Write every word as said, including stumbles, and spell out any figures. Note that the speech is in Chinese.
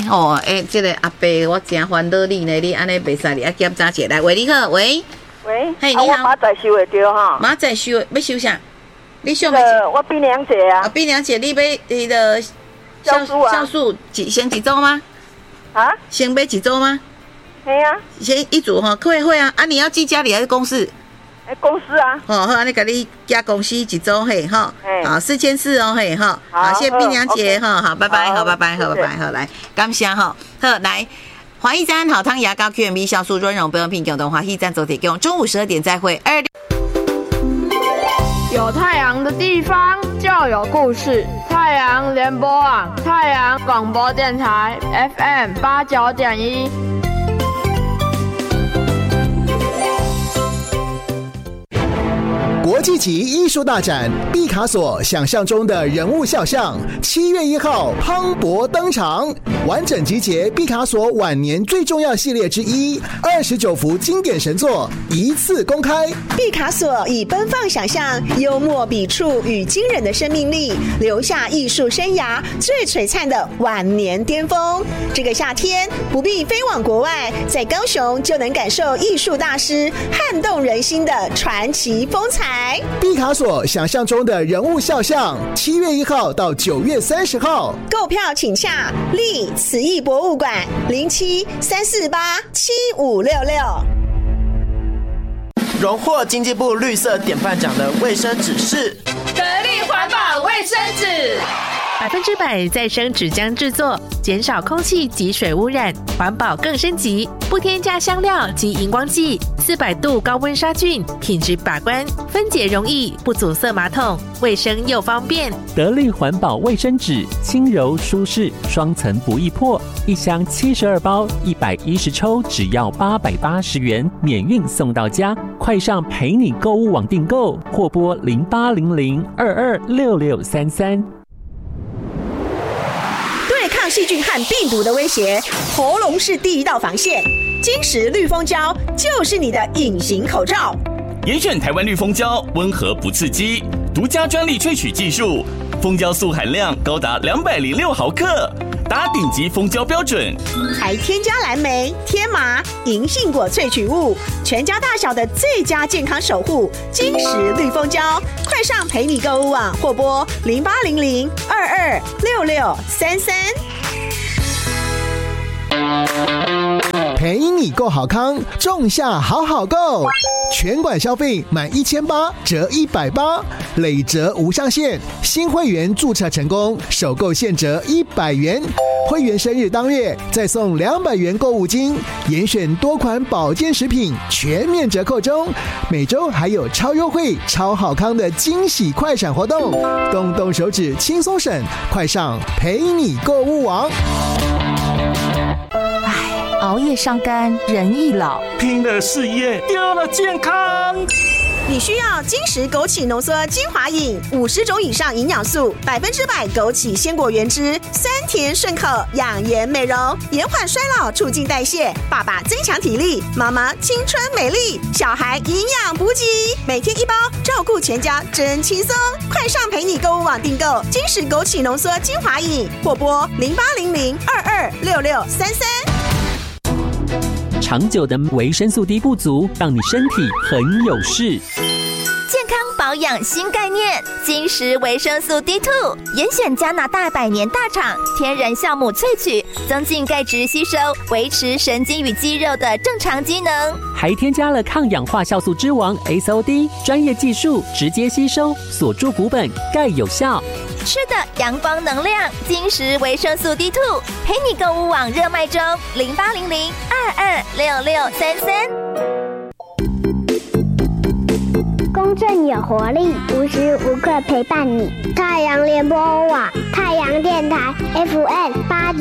哦，哎、欸，这个阿伯我真烦恼你呢，你安尼袂使你啊检查一下来。喂，你好，喂， 喂， 嘿，你好， 啊、我马仔收会着哈， 马仔收要收啥？你想要？ 呃，我冰凉姐啊， 啊，冰凉姐，你要你的酵素啊， 酵素几先几周吗？ 啊， 先买几周吗？ 对呀、啊， 先一组哈，会会啊，啊，你要寄家里还是公司？ 哎，公司啊， 哦，好，你给你加公司几周嘿哈，好，四千四哦嘿哈，好，谢谢冰凉姐哈，好，拜拜，好，拜拜，好，拜拜，好，来，感谢哈，好，来，华义山好汤牙膏 Q M B 酵素润溶不用品用的华义山走铁用，中午十二点再会。二有太阳的地方就有故事，太阳联播网，太阳广播电台 F M 八九点一。 国际级艺术大展毕卡索想象中的人物肖像，七月一号磅礴登场，完整集结毕卡索晚年最重要系列之一，二十九幅经典神作一次公开。 毕卡索以奔放想象、幽默笔触与惊人的生命力，留下艺术生涯最璀璨的晚年巅峰。这个夏天不必飞往国外，在高雄就能感受艺术大师撼动人心的传奇风采。 毕卡索想象中的人物肖像，七月一号到九月三十号， 购票请洽立慈艺博物馆零七三四八七五六六。 荣获经济部绿色典范奖的卫生纸是得力环保卫生纸， 百分之百再生纸浆制作，减少空气及水污染，环保更升级，不添加香料及荧光剂，四百度高温杀菌，品质把关，分解容易，不阻塞马桶，卫生又方便。 得力环保卫生纸，轻柔舒适，双层不易破，一箱七十二包，一百一十抽，只要八百八十元，免运送到家。快上陪你购物网订购，或拨零八零零二二六六三三。 对抗细菌和病毒的威胁，喉咙是第一道防线。金石绿蜂胶就是你的隐形口罩。 严选台湾绿蜂胶，温和不刺激，独家专利萃取技术，蜂胶素含量高达两百零六毫克，达顶级蜂胶标准， 还添加蓝莓、天麻、银杏果萃取物，全家大小的最佳健康守护。金石绿蜂胶，快上陪你购物网或拨零八零零二二六六三三。 陪你购好康，仲夏好好购，全馆消费满一千八折一百八，累折无上限。新会员注册成功，首购现折一百元。会员生日当月再送两百元购物金，严选多款保健食品全面折扣中，每周还有超优惠、超好康的惊喜快闪活动，动动手指轻松省，快上陪你购物网。 熬夜伤肝，人易老； 拼了事业，丢了健康。 你需要金石枸杞浓缩精华饮，五十种以上营养素，百分之百枸杞鲜果原汁，酸甜顺口，养颜美容，延缓衰老，促进代谢。爸爸增强体力，妈妈青春美丽，小孩营养补给，每天一包，照顾全家真轻松。快上陪你购物网订购金石枸杞浓缩精华饮，或拨零八零零二二六六三三。 长久的维生素 D 不足，让你身体很有事。 健康保养新概念，金石维生素 D 二， 严选加拿大百年大厂天然酵母萃取，增进钙质吸收，维持神经与肌肉的正常机能， 还添加了抗氧化酵素之王 S O D， 专业技术直接吸收，锁住骨本，钙有效。 吃的阳光能量，金石维生素 D 二， 陪你购物网热卖中，零八零零二二六六三三。 公正有活力，无时无刻陪伴你。太阳联播网，太阳电台 F M 八。